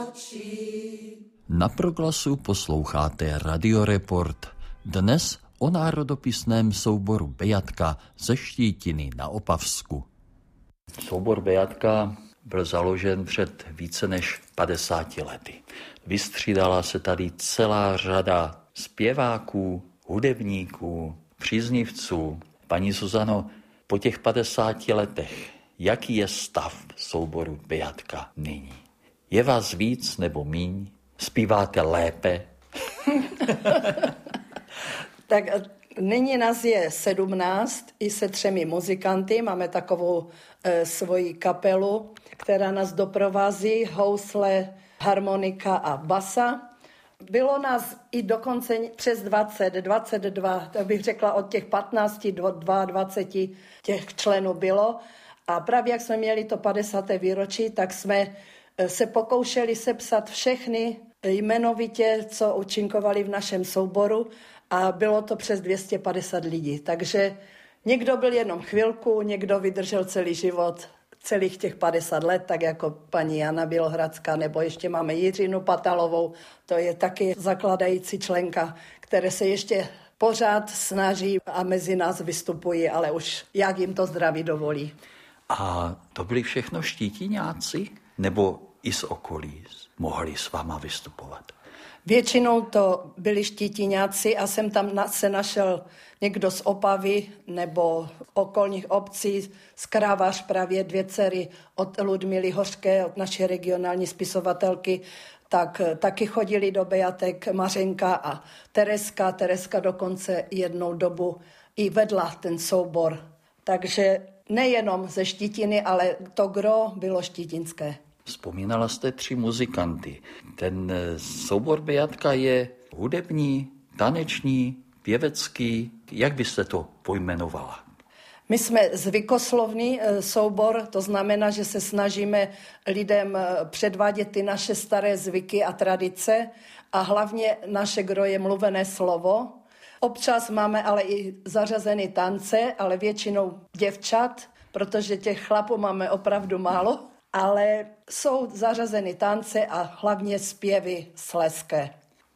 Na Proglasu posloucháte Radioreport. Dnes o národopisném souboru Bejatka ze Štítiny na Opavsku. Soubor Bejatka byl založen před více než 50 lety. Vystřídala se tady celá řada zpěváků, hudebníků, příznivců. Paní Zuzano, po těch 50 letech, jaký je stav souboru Bejatka nyní? Je vás víc nebo míň? Zpíváte lépe? Tak nyní nás je 17 i se 3 muzikanty. Máme takovou svoji kapelu, která nás doprovází, housle, harmonika a basa. Bylo nás i dokonce přes 22, tak bych řekla od těch 15 do 22 těch členů bylo. A právě jak jsme měli to 50. výročí, tak jsme se pokoušeli sepsat všechny jmenovitě, co účinkovali v našem souboru a bylo to přes 250 lidí. Takže někdo byl jenom chvilku, někdo vydržel celý život, celých těch 50 let, tak jako paní Jana Bělohradská, nebo ještě máme Jiřinu Patalovou, to je taky zakladající členka, které se ještě pořád snaží a mezi nás vystupují, ale už jak jim to zdraví dovolí. A to byli všechno štítiňáci? Nebo i z okolí mohli s váma vystupovat? Většinou to byli štítiňáci a jsem tam se našel někdo z Opavy nebo okolních obcí, z Kravař, právě 2 dcery od Ludmily Hořké, od naší regionální spisovatelky, tak taky chodili do Bejatek, Mařenka a Tereska. Tereska dokonce jednou dobu i vedla ten soubor. Takže nejenom ze Štítiny, ale to gro bylo štítinské. Vzpomínala jste 3 muzikanty. Ten soubor Bejatka je hudební, taneční, pěvecký. Jak byste to pojmenovala? My jsme zvykoslovný soubor, to znamená, že se snažíme lidem předvádět ty naše staré zvyky a tradice a hlavně naše gro je mluvené slovo. Občas máme ale i zařazené tance, ale většinou děvčat, protože těch chlapů máme opravdu málo. Ale jsou zařazeny tance a hlavně zpěvy slezské.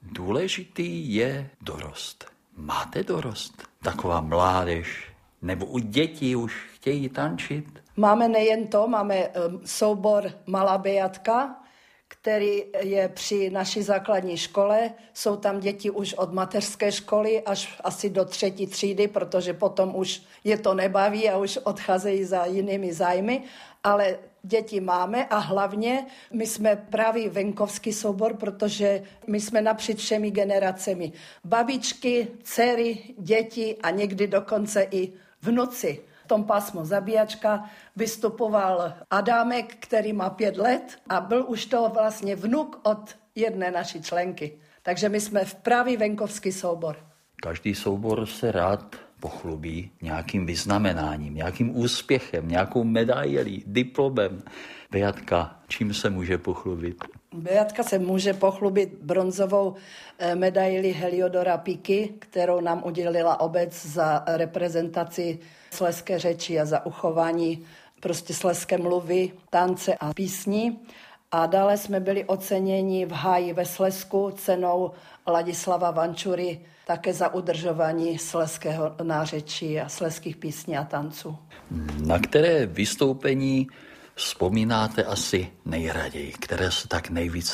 Důležitý je dorost. Máte dorost? Taková mládež? Nebo u dětí už chtějí tančit? Máme nejen to, máme soubor Malá Bejatka, který je při naší základní škole. Jsou tam děti už od mateřské školy až asi do 3. třídy, protože potom už je to nebaví a už odcházejí za jinými zájmy. Ale děti máme a hlavně my jsme právě venkovský soubor, protože my jsme napříč všemi generacemi. Babičky, dcery, děti a někdy dokonce i vnuci. V tom pásmu Zabíjačka vystupoval Adámek, který má 5 let a byl už to vlastně vnuk od jedné naší členky. Takže my jsme v právě venkovský soubor. Každý soubor se rád pochlubí nějakým vyznamenáním, nějakým úspěchem, nějakou medailí, diplomem. Bejatka, čím se může pochlubit? Bejatka se může pochlubit bronzovou medaili Heliodora Piky, kterou nám udělila obec za reprezentaci slezské řeči a za uchování prostě slezské mluvy, tance a písní. A dále jsme byli oceněni v Háji ve Slezsku cenou Ladislava Vančury také za udržování slezského nářečí a slezských písní a tanců. Na které vystoupení vzpomínáte asi nejraději, které se tak nejvíc